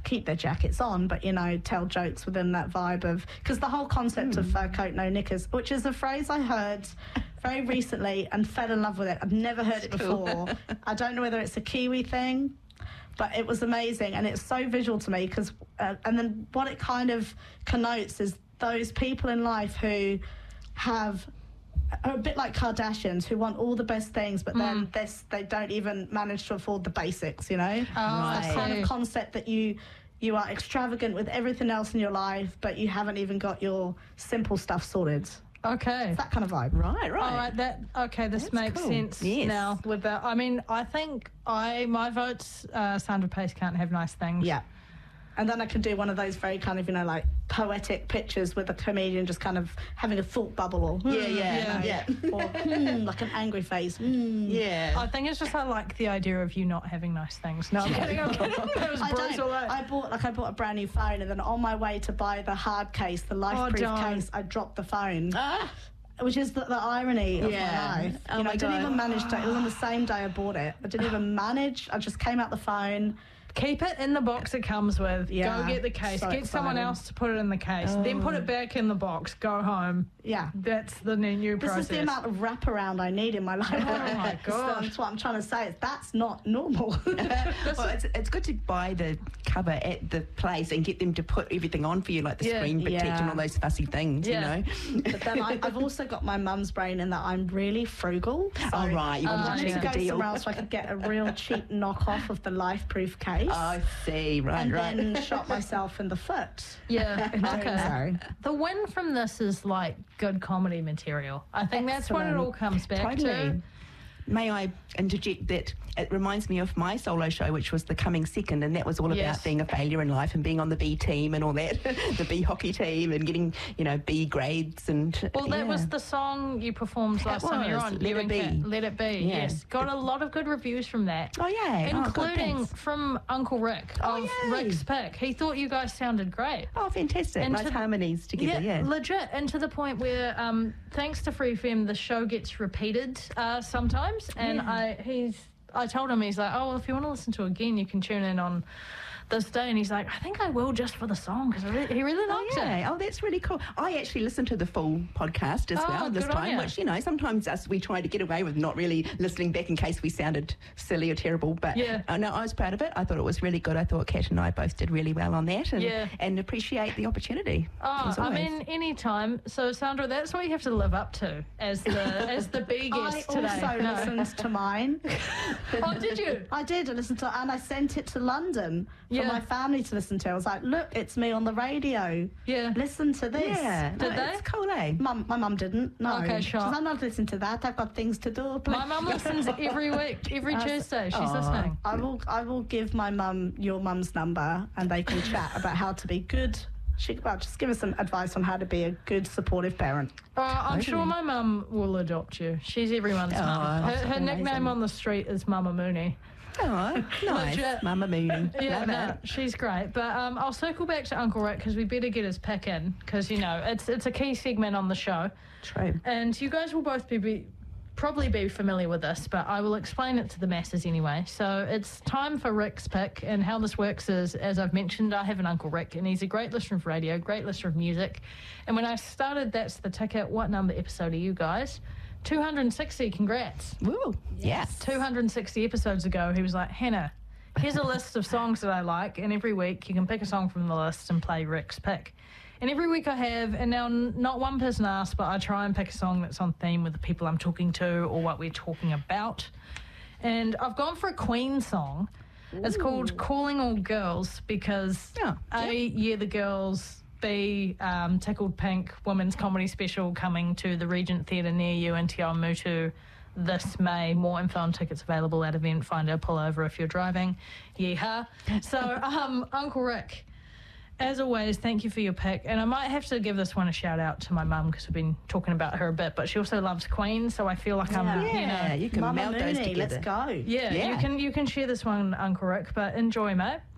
keep their jackets on, but, you know, tell jokes within that vibe of... Because the whole concept of fur coat, no knickers, which is a phrase I heard very recently and fell in love with it. I've never heard it before. I don't know whether it's a Kiwi thing, but it was amazing, and it's so visual to me because... and then what it kind of connotes is those people in life who are a bit like Kardashians, who want all the best things, but then they don't even manage to afford the basics, you know? That kind of concept that you are extravagant with everything else in your life, but you haven't even got your simple stuff sorted. Okay. It's that kind of vibe. Right. All right, this makes sense now with that. I mean, I think my vote's Sandra Pace Can't Have Nice Things. Yeah. And then I could do one of those very kind of, you know, like poetic pictures with a comedian just kind of having a thought bubble or... Or like an angry face. Yeah. I think it's just I like the idea of you not having nice things. No, I'm kidding. That was brutal. I bought a brand new phone, and then on my way to buy the hard case, the life-proof case, I dropped the phone. Which is the irony of my life. Oh, you know, I didn't even manage to... It was on the same day I bought it. I didn't even manage. I just came out the phone... Keep it in the box it comes with. Yeah, go get the case. so get someone else to put it in the case. Then put it back in the box. Go home. Yeah. That's the new process. This is the amount of wraparound I need in my life. Oh, my God. That's what I'm trying to say. That's not normal. Well, it's good to buy the cover at the place and get them to put everything on for you, like the screen protect and all those fussy things, you know. But then I've also got my mum's brain in that I'm really frugal. So you want to I need check to the go deal. somewhere else so I could get a real cheap knockoff of the life-proof case. I see, right. And then shot myself in the foot. Yeah, okay. So. The win from this is like good comedy material. I think that's what it all comes back to. May I interject that it reminds me of my solo show, which was The Coming Second, and that was all about being a failure in life and being on the B team and all that, the B hockey team, and getting, you know, B grades. And well, that was the song you performed last time you were on. Let It Be. Let It Be, yes. Got a lot of good reviews from that. Oh, yeah. Including from Uncle Rick of Rick's Pick. He thought you guys sounded great. Oh, fantastic. And nice harmonies together, legit. And to the point where, thanks to Free FM, the show gets repeated sometimes. And I told him, he's like, oh, well, if you want to listen to it again, you can tune in on this day. And he's like, I think I will just for the song, because he really liked it. Oh, that's really cool. I actually listened to the full podcast as well this time, which, you know, sometimes we try to get away with not really listening back in case we sounded silly or terrible. But no, I was proud of it. I thought it was really good. I thought Kat and I both did really well on that, and appreciate the opportunity. Oh, I mean, anytime. So, Sandra, that's what you have to live up to as the B guest today. I also listened to mine. Oh, did you? I did. I listened to it, and I sent it to London for my family to listen to. I was like, look, it's me on the radio. Yeah. Listen to this. Yeah. Did they? It's cool, eh? My mum didn't. No. Okay, sure. I'm not listening to that. I've got things to do. My mum listens every week, every Tuesday. She's listening. I will give my mum your mum's number, and they can chat about how to be good. Just give us some advice on how to be a good, supportive parent. I'm sure my mum will adopt you. She's everyone's mum. Her nickname on the street is Mama Mooney. Oh, nice. Mama Mooney. Yeah, she's great. But I'll circle back to Uncle Rick because we better get his pick in because, you know, it's a key segment on the show. True. And you guys will both probably be familiar with this, but I will explain it to the masses anyway. So it's time for Rick's pick, and how this works is, as I've mentioned, I have an Uncle Rick, and he's a great listener of radio, great listener of music. And when I started That's the Ticket, what number episode are you guys? 260, congrats. Woo, yes. 260 episodes ago, he was like, Hannah, here's a list of songs that I like, and every week you can pick a song from the list and play Rick's pick. And every week I have, and now not one person asked, but I try and pick a song that's on theme with the people I'm talking to or what we're talking about. And I've gone for a Queen song. Ooh. It's called Calling All Girls because the girls... B, Tickled Pink Women's Comedy Special coming to the Regent Theatre near you in Te Awamutu this May. More info on tickets available at event. Find a pullover if you're driving. Yeehaw. So, Uncle Rick, as always, thank you for your pick. And I might have to give this one a shout out to my mum because we've been talking about her a bit, but she also loves Queen, so I feel like you can Mama melt those Mooney, together. let's go. Yeah, you can share this one, Uncle Rick, but enjoy, mate.